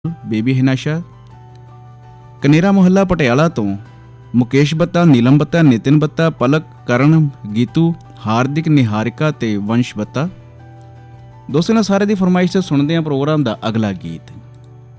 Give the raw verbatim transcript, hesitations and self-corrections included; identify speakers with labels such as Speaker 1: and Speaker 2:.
Speaker 1: Baby ਹਿਨਾਸ਼ਾ। Canara ਮੁਹੱਲਾ ਪਟਿਆਲਾ ਤੋਂ ਮੁਕੇਸ਼ ਬੱਤਾ, ਨੀਲਮ ਬੱਤਾ, ਨਿਤਿਨ ਬੱਤਾ, ਪਲਕ, ਕਰਨ, ਗੀਤੂ, ਹਾਰਦਿਕ, ਨਿਹਾਰਿਕਾ ਤੇ ਵੰਸ਼ ਬੱਤਾ। ਦੋਸਤੋ, ਇਹਨਾਂ ਸਾਰਿਆਂ ਦੀ ਫਰਮਾਇਸ਼ 'ਤੇ ਸੁਣਦੇ ਹਾਂ ਪ੍ਰੋਗਰਾਮ ਦਾ ਅਗਲਾ ਗੀਤ।